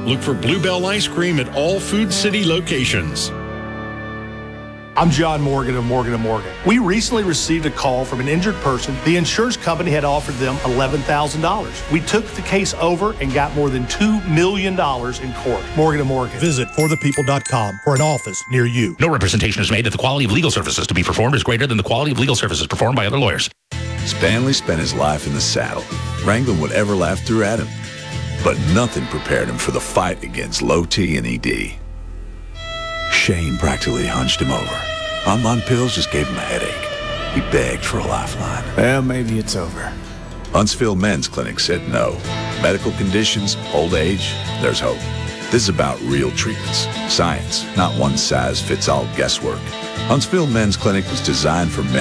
Look for Bluebell Ice Cream at all Food City locations. I'm John Morgan of Morgan & Morgan. We recently received a call from an injured person. The insurance company had offered them $11,000. We took the case over and got more than $2 million in court. Morgan & Morgan. Visit forthepeople.com for an office near you. No representation is made that the quality of legal services to be performed is greater than the quality of legal services performed by other lawyers. Stanley spent his life in the saddle, wrangling whatever life threw at him. But nothing prepared him for the fight against low T and ED. Shane practically hunched him over. Online pills just gave him a headache. He begged for a lifeline. Well, maybe it's over. Huntsville Men's Clinic said no. Medical conditions, old age, there's hope. This is about real treatments, science, not one-size-fits-all guesswork. Huntsville Men's Clinic was designed for men